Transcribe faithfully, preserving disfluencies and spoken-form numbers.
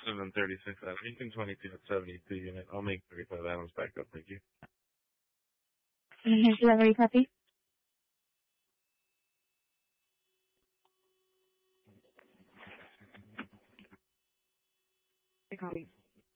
seven thirty-six out of eighteen twenty-two at seventy-two unit. I'll make thirty-five items back up. Thank you. And here's delivery copy. Copy.